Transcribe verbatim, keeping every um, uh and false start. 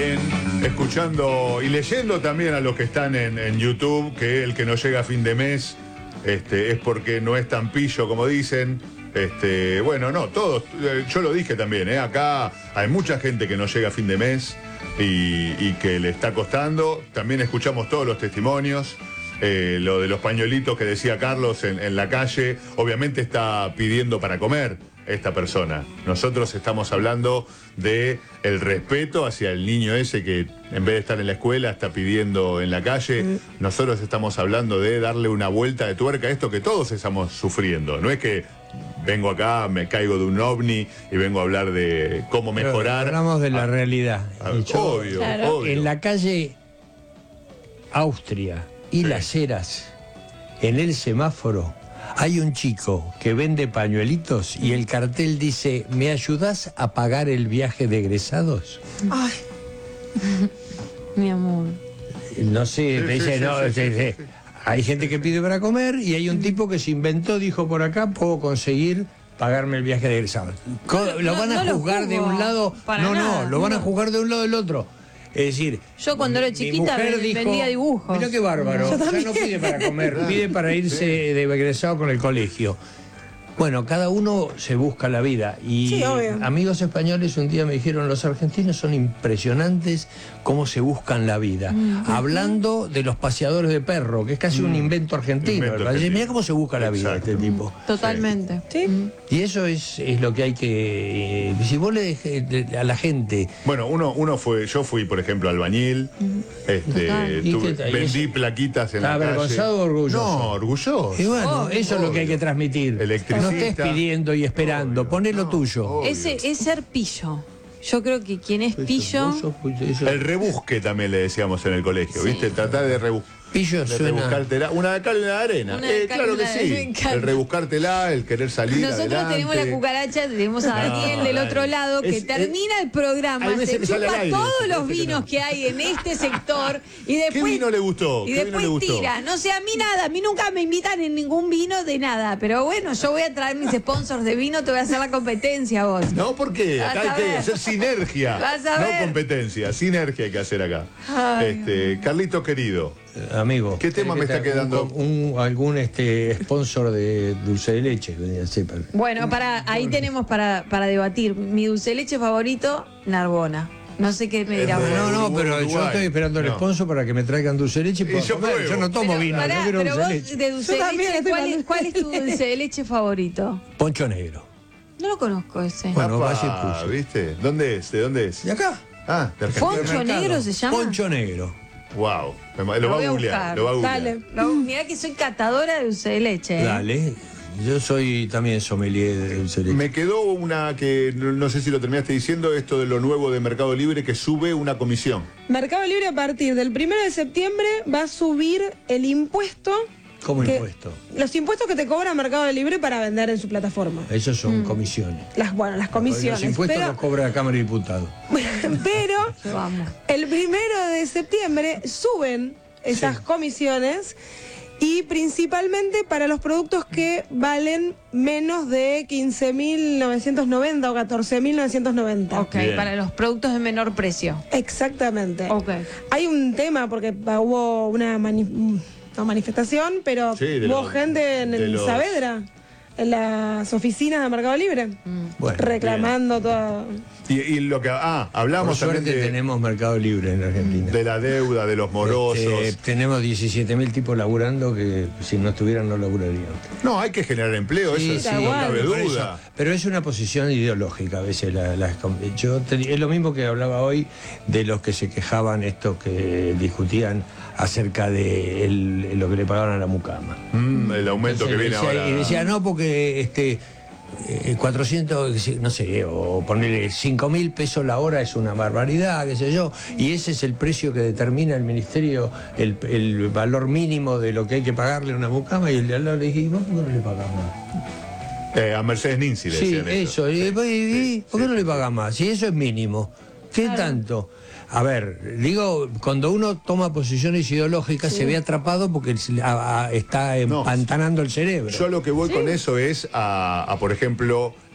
Escuchando y leyendo también a los que están en, en YouTube, que el que no llega a fin de mes este, es porque no es tan pillo como dicen. Este, bueno, no, todos, yo lo dije también, ¿eh? Acá hay mucha gente que no llega a fin de mes y, y que le está costando. También escuchamos todos los testimonios. Eh, lo de los pañuelitos que decía Carlos en, en la calle, obviamente está pidiendo para comer esta persona. Nosotros estamos hablando de el respeto hacia el niño ese que en vez de estar en la escuela está pidiendo en la calle. Mm. Nosotros estamos hablando de darle una vuelta de tuerca a esto que todos estamos sufriendo. No es que vengo acá, me caigo de un ovni y vengo a hablar de cómo mejorar. Pero hablamos de la ah, realidad. Ah, yo, obvio, claro. obvio. En la calle Austria y sí. Las Heras, en el semáforo, hay un chico que vende pañuelitos y el cartel dice: ¿me ayudás a pagar el viaje de egresados? Ay, mi amor. No sé, sí, te dice, sí, no, sí, te dice, sí, sí. Hay gente que pide para comer y hay un tipo que se inventó, dijo: por acá puedo conseguir pagarme el viaje de egresados. No, lo van a no, no juzgar de un lado, no, nada, no, lo van no. a juzgar de un lado del otro. Es decir, yo cuando era chiquita vendía dibujos. Mira qué bárbaro, ya no pide para comer, pide para irse de egresado con el colegio. Bueno, cada uno se busca la vida. Y sí, amigos españoles un día me dijeron: los argentinos son impresionantes cómo se buscan la vida. Mm. Hablando de los paseadores de perro, que es casi mm. un invento argentino. Invento argentino. Mirá cómo se busca la vida. Exacto. Este tipo. Totalmente. Sí. ¿Sí? Y eso es, es lo que hay que... Eh, si vos le dejé a la gente... Bueno, uno, uno fue... Yo fui, por ejemplo, albañil. Mm. Este, tuve, vendí plaquitas en la calle. ¿Avergonzado o orgulloso? No, orgulloso. Y bueno, oh, eso obvio. Es lo que hay que transmitir. Electricista. No estés pidiendo y esperando, poné lo tuyo. Ese es ser pillo. Yo creo que quien es pillo... El rebusque también le decíamos en el colegio, sí. ¿Viste? Tratar de rebuscar. Pillo de suena... rebuscártela. Una de cal en la arena. Eh, claro que sí. El rebuscártela, el querer salir Nosotros adelante. tenemos la cucaracha, tenemos a Daniel no, del otro lado, que es, termina es, el programa, se chupa todos los vinos que hay en este sector y después... ¿Qué vino le gustó? Y después tira. No sé, a mí nada, a mí nunca me invitan en ningún vino de nada, pero bueno, yo voy a traer mis sponsors de vino, te voy a hacer la competencia vos. No, ¿por qué? Acá hay que hacer sinergia, no competencia, sinergia hay que hacer acá. Ay, este, Carlito querido. Amigo, ¿qué tema me está quedando? Un, un, algún este sponsor de dulce de leche. Bueno, para ahí tenemos para, para debatir. Mi dulce de leche favorito, Narbona. No sé qué me dirá. No, no, pero Uruguay. Yo estoy esperando el no. sponsor para que me traigan dulce de leche. Yo, yo no tomo pero, vino, pará, yo quiero pero dulce vos de leche. De dulce de leche, ¿cuál, es, ¿cuál es tu dulce de leche favorito? Poncho Negro. No lo conozco ese. Bueno, vaya, ¿viste? ¿Dónde es? ¿De dónde es? De acá. Ah, de Poncho Negro se llama. Poncho Negro. Wow, lo, lo va a googlear, lo va a googlear. Dale, lo, mirá que soy catadora de dulce de leche. ¿eh? Dale, yo soy también sommelier de dulce de leche. Me quedó una que no, no sé si lo terminaste diciendo, esto de lo nuevo de Mercado Libre, que sube una comisión. Mercado Libre a partir del primero de septiembre va a subir el impuesto. ¿Cómo que, impuesto? Los impuestos que te cobra Mercado Libre para vender en su plataforma. Esos son mm. comisiones. Las, bueno, las comisiones. Los impuestos pero, los cobra la Cámara de Diputados. Pero Vamos. el primero de septiembre suben esas sí. comisiones y principalmente para los productos que valen menos de quince mil novecientos noventa o catorce mil novecientos noventa. Ok, bien. Para los productos de menor precio. Exactamente. Okay. Hay un tema porque hubo una... Mani No manifestación, pero sí, hubo los, gente en el los... Saavedra, en las oficinas de Mercado Libre, mm. bueno, reclamando bien. Todo. Y, y lo que ah, hablamos Por suerte también de, tenemos Mercado Libre en Argentina. De la deuda, de los morosos. Este, tenemos diecisiete mil tipos laburando que si no estuvieran no laburarían. No, hay que generar empleo, sí, eso sí, no cabe duda. Eso, pero es una posición ideológica a veces. La, la, yo te, es lo mismo que hablaba hoy de los que se quejaban, estos que discutían acerca de el, lo que le pagaban a la mucama. Mm, el aumento Entonces, que viene decía, ahora. Y decía, no, porque este eh, cuatrocientos, no sé, o ponerle cinco mil pesos la hora es una barbaridad, qué sé yo, y ese es el precio que determina el ministerio, el, el valor mínimo de lo que hay que pagarle a una mucama, y el de al lado le dije, ¿por qué no le pagamos? Eh, a Mercedes Ninzi le sí, decían eso. eso, y, y, y, ¿por qué no le pagas más? Si eso es mínimo, ¿qué claro. tanto? A ver, digo, cuando uno toma posiciones ideológicas sí. se ve atrapado porque a, a, está empantanando no, el cerebro. Yo lo que voy sí. con eso es a, a, por ejemplo,